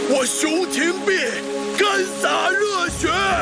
我熊廷弼，干洒热血。